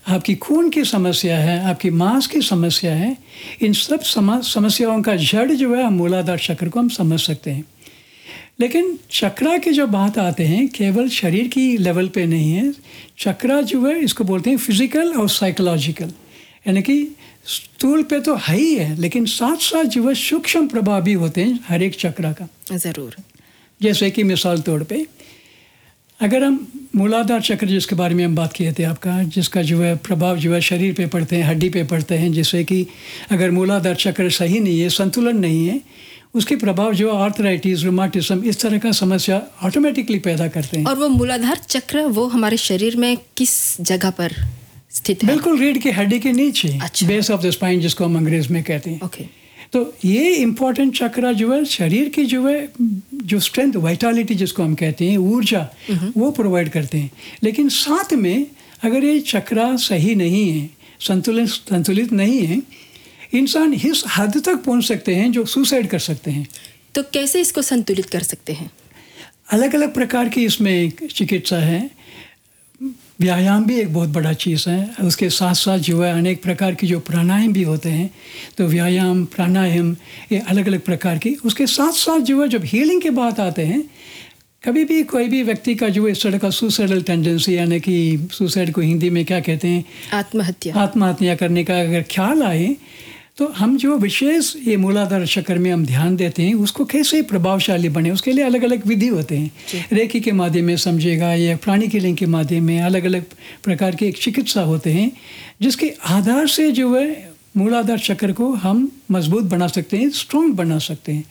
आपकी खून की समस्या है, आपकी मांस की समस्या है, इन सब समस्याओं का जड़ जो है मूलाधार चक्र को हम समझ सकते हैं। लेकिन चक्रा की जो बात आते हैं केवल शरीर की लेवल पे नहीं है। चक्रा जो है इसको बोलते हैं फिजिकल और साइकोलॉजिकल, यानी कि स्थूल पे तो है ही है, लेकिन साथ साथ जो है सूक्ष्म प्रभाव भी होते हैं हर एक चक्रा का। ज़रूर। जैसे कि मिसाल तौर पे अगर हम मूलाधार चक्र जिसके बारे में हम बात किए थे आपका, जिसका जो है प्रभाव जो है शरीर पे पड़ते हैं, हड्डी पे पड़ते हैं, जिससे कि अगर मूलाधार चक्र सही नहीं है, संतुलन नहीं है, उसके प्रभाव जो आर्थराइटिस, रूमाटिज्म, इस तरह का समस्या ऑटोमेटिकली पैदा करते हैं। और वो मूलाधार चक्र वो हमारे शरीर में किस जगह पर स्थित है? बिल्कुल रीढ़ की हड्डी के नीचे, अच्छा। बेस ऑफ द स्पाइन जिसको हम अंग्रेज में कहते हैं। ओके। तो ये इम्पोर्टेंट चक्र जो है शरीर की जो है जो स्ट्रेंथ, वाइटलिटी जिसको हम कहते हैं, ऊर्जा, वो प्रोवाइड करते हैं। लेकिन साथ में अगर ये चक्र सही नहीं है, संतुलित नहीं है, इंसान इस हद तक पहुंच सकते हैं जो सुसाइड कर सकते हैं। तो कैसे इसको संतुलित कर सकते हैं? अलग अलग प्रकार की इसमें चिकित्सा है। व्यायाम भी एक बहुत बड़ा चीज़ है। उसके साथ साथ जो है अनेक प्रकार की जो प्राणायाम भी होते हैं, तो व्यायाम, प्राणायाम, ये अलग अलग प्रकार की। उसके साथ साथ जो है जब हीलिंग की बात आते हैं, कभी भी कोई भी व्यक्ति का जो इस तरह का सुसाइडल टेंडेंसी, यानी कि सुसाइड को हिंदी में क्या कहते हैं, आत्महत्या करने का अगर ख्याल आए, तो हम जो विशेष ये मूलाधार चक्र में हम ध्यान देते हैं, उसको कैसे प्रभावशाली बने, उसके लिए अलग अलग विधि होते हैं। रेकी के माध्यम में समझेगा या प्राणिक हीलिंग के माध्यम में अलग अलग प्रकार के एक चिकित्सा होते हैं, जिसके आधार से जो है मूलाधार चक्र को हम मजबूत बना सकते हैं, स्ट्रॉन्ग बना सकते हैं।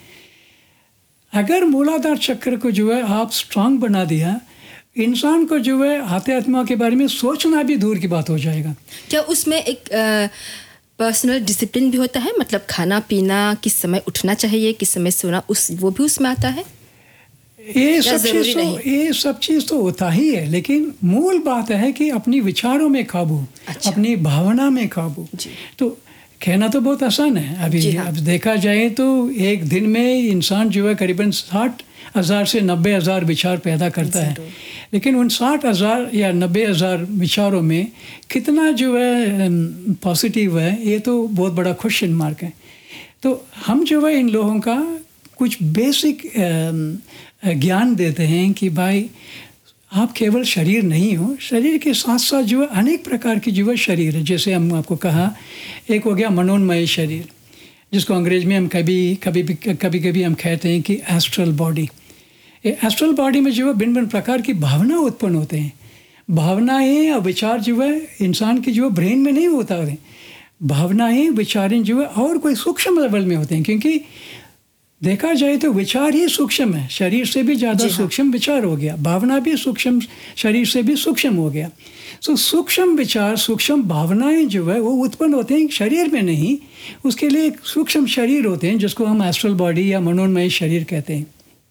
अगर मूलाधार चक्र को जो है आप स्ट्रॉन्ग बना दिया, इंसान को जो है आत्मा के बारे में सोचना भी दूर की बात हो जाएगा। क्या उसमें एक पर्सनल डिसिप्लिन भी होता है? मतलब खाना पीना, किस समय उठना चाहिए, किस समय सोना, वो भी उसमें आता है? ये सब चीज़ तो होता ही है, लेकिन मूल बात है कि अपनी विचारों में काबू, अच्छा। अपनी भावना में काबू। तो कहना तो बहुत आसान है। अभी अब देखा जाए तो एक दिन में इंसान जो है करीबन 60,000 से 90,000 विचार पैदा करता है, लेकिन उन 60,000 या 90,000 विचारों में कितना जो है पॉजिटिव है, ये तो बहुत बड़ा क्वेश्चन मार्क है। तो हम जो है इन लोगों का कुछ बेसिक ज्ञान देते हैं कि भाई आप केवल शरीर नहीं हो, शरीर के साथ साथ जो है अनेक प्रकार की जो है शरीर है। जैसे हम आपको कहा, एक हो गया मनोन्मय शरीर, जिसको अंग्रेज में हम कभी हम कहते हैं कि एस्ट्रल बॉडी। एस्ट्रल बॉडी में जो है भिन्न भिन्न प्रकार की भावना उत्पन्न होते हैं। भावनाएं या विचार जो है इंसान की जो है ब्रेन में नहीं होता है, भावनाएं विचारें जो है और कोई सूक्ष्म लेवल में होते हैं, क्योंकि देखा जाए तो विचार ही सूक्ष्म है, शरीर से भी ज़्यादा सूक्ष्म विचार हो गया, भावना भी सूक्ष्म, शरीर से भी सूक्ष्म हो गया। सो सूक्ष्म विचार, सूक्ष्म भावनाएं जो है वो उत्पन्न होते हैं शरीर में नहीं, उसके लिए एक सूक्ष्म शरीर होते हैं जिसको हम एस्ट्रल बॉडी या मनोन्मय शरीर कहते हैं।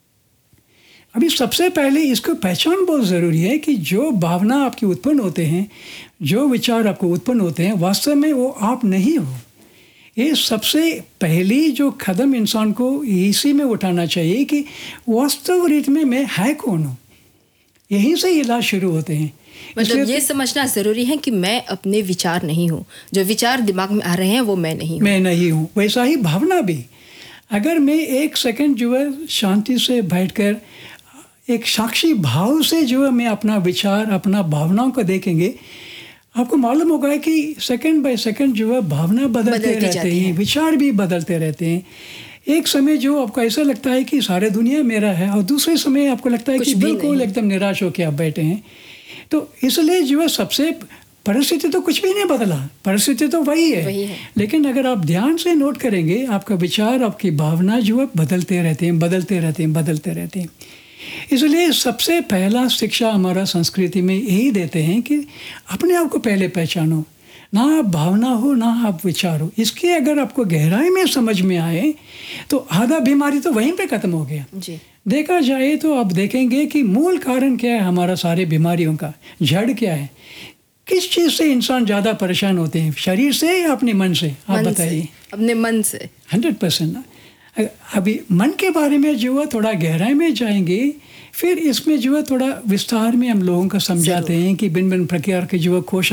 अभी सबसे पहले इसको पहचान बहुत ज़रूरी है कि जो भावना आपकी उत्पन्न होते हैं, जो विचार आपको उत्पन्न होते हैं, वास्तव में वो आप नहीं हो। ये सबसे पहली जो कदम इंसान को इसी में उठाना चाहिए कि वास्तव रीत में मैं है कौन हूँ। यहीं से इलाज शुरू होते हैं। मतलब ये समझना ज़रूरी है कि मैं अपने विचार नहीं हूँ, जो विचार दिमाग में आ रहे हैं वो मैं नहीं हूँ। वैसा ही भावना भी। अगर मैं एक सेकंड जो है शांति से बैठकर एक साक्षी भाव से जो है मैं अपना विचार, अपना भावनाओं को देखेंगे, आपको मालूम होगा कि सेकंड बाय सेकंड जो है भावना बदलते रहते हैं, विचार भी बदलते रहते हैं। एक समय जो आपको ऐसा लगता है कि सारे दुनिया मेरा है, और दूसरे समय आपको लगता है कि बिल्कुल एकदम निराश होकर आप बैठे हैं। तो इसलिए जो है सबसे परिस्थिति तो कुछ भी नहीं बदला, परिस्थिति तो वही है। लेकिन अगर आप ध्यान से नोट करेंगे, आपका विचार, आपकी भावना जो है बदलते रहते हैं। इसलिए सबसे पहला शिक्षा हमारा संस्कृति में यही देते हैं कि अपने आप को पहले पहचानो, ना आप भावना हो ना आप विचार हो। इसके अगर आपको गहराई में समझ में आए तो आधा बीमारी तो वहीं पे ख़त्म हो गया जी। देखा जाए तो आप देखेंगे कि मूल कारण क्या है हमारा सारे बीमारियों का, जड़ क्या है, किस चीज़ से इंसान ज़्यादा परेशान होते हैं, शरीर से या अपने मन से? आप बताइए। अपने मन से 100%। अभी मन के बारे में जो है थोड़ा गहराई में जाएंगे, फिर इसमें जो है थोड़ा विस्तार में हम लोगों को समझाते हैं कि भिन्न भिन्न प्रकार के जो है कोश